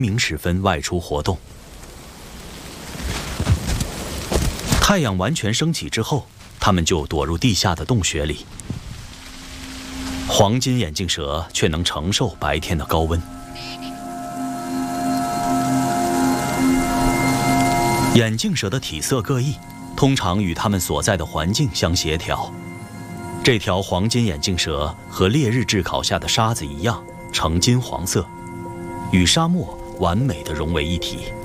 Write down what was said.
明时分外出活动。太阳完全升起之后，它们就躲入地下的洞穴里。黄金眼镜蛇却能承受白天的高温。眼镜蛇的体色各异，通常与它们所在的环境相协调。这条黄金眼镜蛇和烈日炙烤下的沙子一样，呈金黄色，与沙漠完美的融为一体。